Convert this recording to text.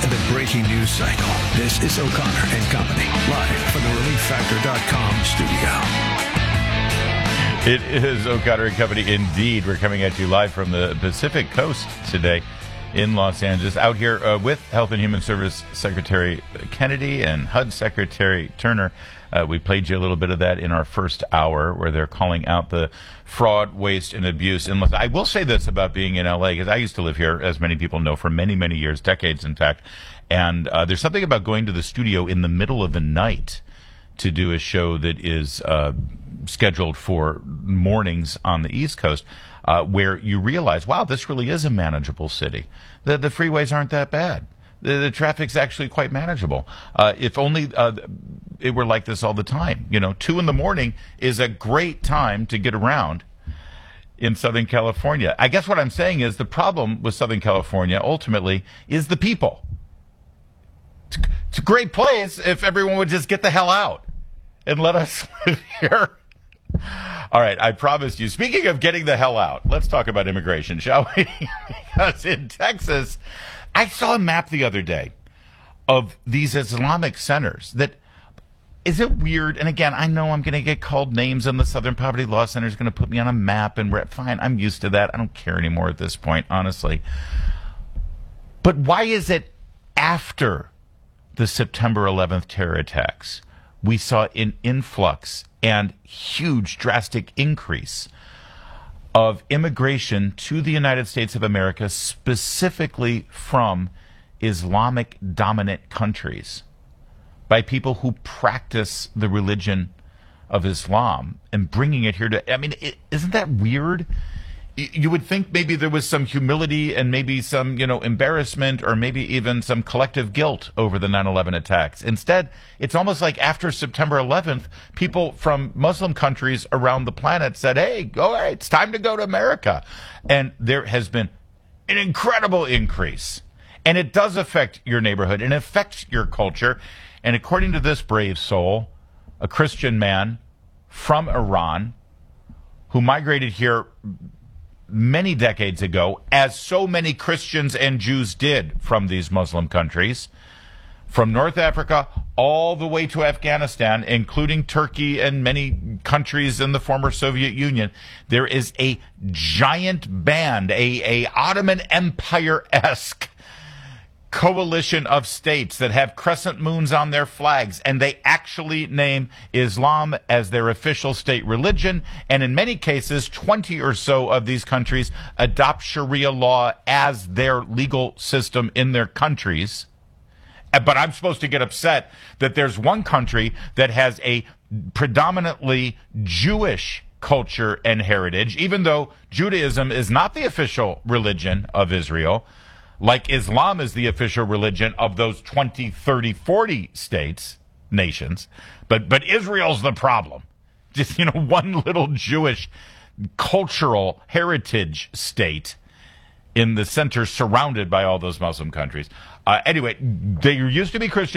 the breaking news cycle. This is O'Connor and Company, live from the ReliefFactor.com studio. It is O'Connor and Company indeed. We're coming at you live from the Pacific Coast today in Los Angeles. Out here with Health and Human Service Secretary Kennedy and HUD Secretary Turner. We played you a little bit of that in our first hour where they're calling out the fraud, waste, and abuse. And I will say this about being in L.A., because I used to live here, as many people know, for many, many years, decades, in fact. And there's something about going to the studio in the middle of the night to do a show that is scheduled for mornings on the East Coast, where you realize, wow, this really is a manageable city. The freeways aren't that bad. The traffic's actually quite manageable. If only it were like this all the time. 2 a.m. is a great time to get around in Southern California. I guess what I'm saying is the problem with Southern California ultimately is the people. It's a great place if everyone would just get the hell out and let us live here. All right, I promised you. Speaking of getting the hell out, let's talk about immigration, shall we? Because in Texas, I saw a map the other day of these Islamic centers that, is it weird? And again, I know I'm going to get called names, and the Southern Poverty Law Center is going to put me on a map, and fine, I'm used to that. I don't care anymore at this point, honestly. But why is it after the September 11th terror attacks, we saw an influx and huge, drastic increase of immigration to the United States of America, specifically from Islamic-dominant countries, by people who practice the religion of Islam and bringing it here to... I mean, isn't that weird? You would think maybe there was some humility and maybe some, embarrassment or maybe even some collective guilt over the 9/11 attacks. Instead, it's almost like after September 11th, people from Muslim countries around the planet said, hey, all right, it's time to go to America. And there has been an incredible increase. And it does affect your neighborhood and affects your culture. And according to this brave soul, a Christian man from Iran who migrated here many decades ago, as so many Christians and Jews did from these Muslim countries, from North Africa all the way to Afghanistan, including Turkey and many countries in the former Soviet Union. There is a giant band, a Ottoman Empire-esque coalition of states that have crescent moons on their flags, and they actually name Islam as their official state religion. And in many cases, 20 or so of these countries adopt Sharia law as their legal system in their countries. But I'm supposed to get upset that there's one country that has a predominantly Jewish culture and heritage, even though Judaism is not the official religion of Israel, like Islam is the official religion of those 20, 30, 40 states, nations. But Israel's the problem. Just, one little Jewish cultural heritage state in the center surrounded by all those Muslim countries. Anyway, there used to be Christian